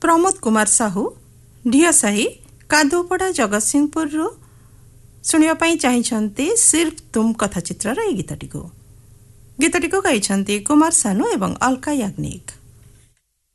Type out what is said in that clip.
प्रमोद कुमार साहू ढियासाही कादुपड़ा जगतसिंहपुर शुणा चाहिए सिर्फ तुम कथाचित्र गीतटी गाई कुमार सानू एवं अलका याग्निक।